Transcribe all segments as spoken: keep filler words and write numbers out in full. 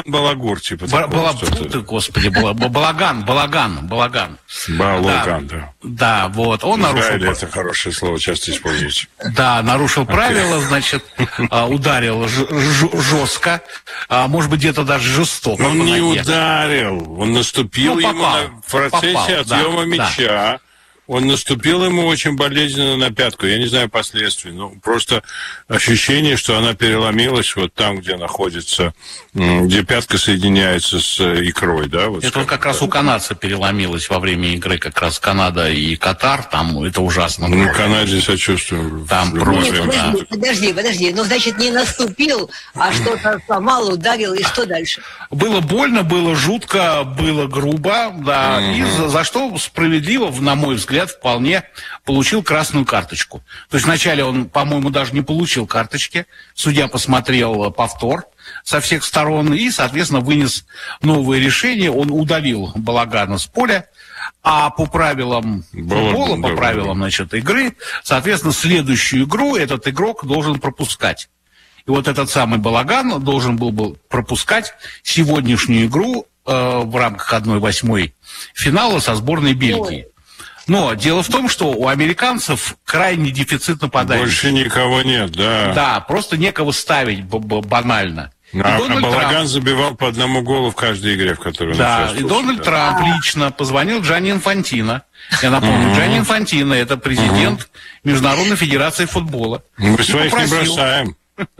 балагур, типа. Ба- бала... Ты, господи, бала... балаган, балаган, балаган. Балаган, да. Да, да, вот. Он нарушил... Это хорошее слово, часто используется. Да, нарушил правила, значит, ударил жестко, может быть, где-то даже жестоко. Он не ударил, он наступил ну, ему попал, в процессе попал, отъема да, мяча. Да. Он наступил ему очень болезненно на пятку. Я не знаю последствий, но просто ощущение, что она переломилась вот там, где находится, где пятка соединяется с икрой, да? Вот это вот как раз у канадца переломилось во время игры, как раз Канада и Катар, там это ужасно. Ну, Канаде сочувствую. Там нет, подожди, подожди, подожди, ну, значит, не наступил, а что-то сломал, ударил, и что дальше? Было больно, было жутко, было грубо, да, mm-hmm. и за, за что справедливо, на мой взгляд, вполне получил красную карточку. То есть вначале он, по-моему, даже не получил карточки. Судья посмотрел повтор со всех сторон и, соответственно, вынес новое решение. Он удалил Балагана с поля. А по правилам футбола, по правилам, значит, игры, соответственно, следующую игру этот игрок должен пропускать. И вот этот самый Балаган должен был бы пропускать сегодняшнюю игру э, в рамках одной восьмой финала со сборной Бельгии. Но дело в том, что у американцев крайне дефицит нападающих. Больше никого нет, да. Да, просто некого ставить банально. А, а Балаган Трамп... забивал по одному голу в каждой игре, в которой он да, участвовал. И Дональд Трамп лично позвонил Джанни Инфантино. Я напомню, Джанни Инфантино – это президент Международной Федерации футбола. Мы своих не бросаем.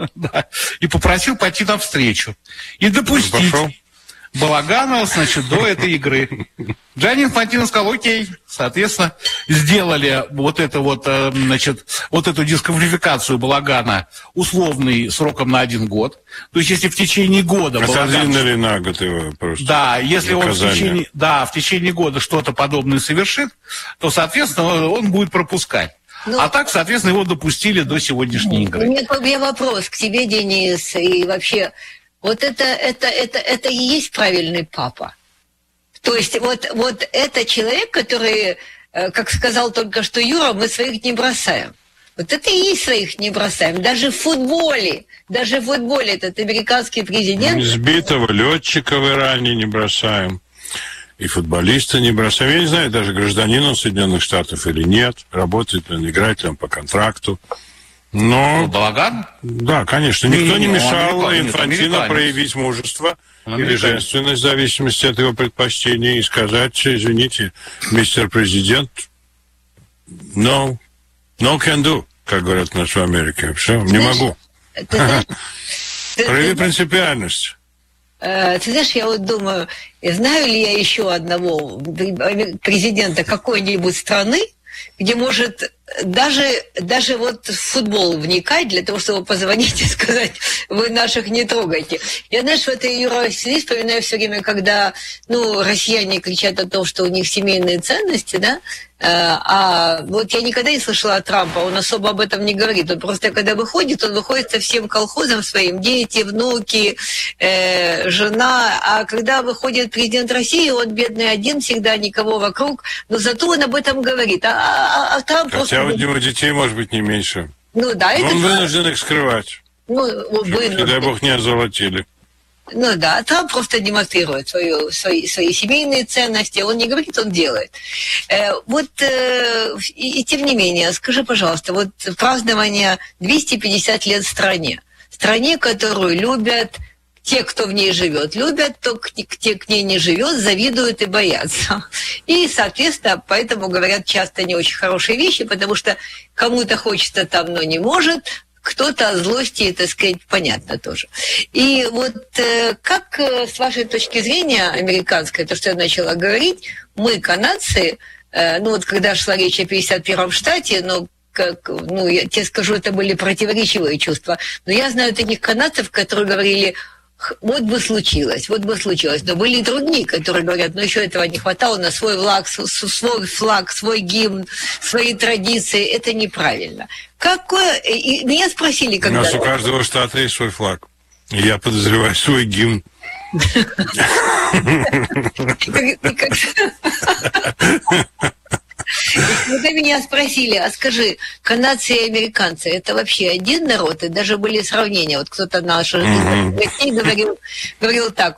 И попросил пойти навстречу. И допустить Балагана, значит, до этой игры. Джанни Инфантино сказал, окей, соответственно, сделали вот это вот, значит, вот эту дисквалификацию Балагана условный сроком на один год. То есть, если в течение года... Отодвинули на год его просто. Да, если он в течение, да, в течение года что-то подобное совершит, то, соответственно, он будет пропускать. Ну, а так, соответственно, его допустили до сегодняшней игры. У меня вопрос к тебе, Денис, и вообще... Вот это, это, это, это и есть правильный папа. То есть вот, вот это человек, который, как сказал только что Юра, мы своих не бросаем. Вот это и есть своих не бросаем. Даже в футболе, даже в футболе этот американский президент... Сбитого летчика в Иране не бросаем. И футболиста не бросаем. Я не знаю, даже гражданин он Соединенных Штатов или нет. Работает он, играет он по контракту. Но... Балаган? Да, конечно. Никто не, не, не мешал Инфантино проявить мужество или женственность в зависимости от его предпочтений и сказать, извините, мистер президент, no, no can do, как говорят у нас в Америке. Все, не могу. Прояви принципиальность. Ты знаешь, я вот думаю, знаю ли я еще одного президента какой-нибудь страны, где может даже, даже вот в футбол вникать для того, чтобы позвонить и сказать, вы наших не трогайте. Я, знаешь, в этой России вспоминаю все время, когда, ну, россияне кричат о том, что у них семейные ценности, да, а вот я никогда не слышала от Трампа, он особо об этом не говорит. Он просто, когда выходит, он выходит со всем колхозом своим, дети, внуки, э, жена. А когда выходит президент России, он бедный один, всегда никого вокруг, но зато он об этом говорит. А, а, а Трамп Хотя просто... у него детей, может быть, не меньше. Ну да, это... Он вынужден их скрывать. Ну, вынужден. Дай бог, не озолотили. Ну да, Трамп просто демонстрирует свою, свои, свои семейные ценности. Он не говорит, он делает. Э, вот, э, и, и тем не менее, скажи, пожалуйста, вот празднование двести пятьдесят лет стране. Стране, которую любят те, кто в ней живет. Любят, то те, кто к ней не живет, завидуют и боятся. И, соответственно, поэтому говорят часто не очень хорошие вещи, потому что кому-то хочется там, но не может. Кто-то от злости, так сказать, понятно тоже. И вот э, как, э, с вашей точки зрения, американской, то, что я начала говорить, мы, канадцы, э, ну вот когда шла речь о пятьдесят первом штате, но как, ну, я тебе скажу, это были противоречивые чувства, но я знаю таких канадцев, которые говорили, вот бы случилось, вот бы случилось. Но были и другие, которые говорят, ну еще этого не хватало, на свой флаг, свой флаг, свой гимн, свои традиции, это неправильно. Какое... И меня спросили, когда... У нас у каждого штата есть свой флаг. И я подозреваю свой гимн. Когда меня спросили, а скажи, канадцы и американцы, это вообще один народ? И даже были сравнения. Вот кто-то наш mm-hmm. говорил, говорил так.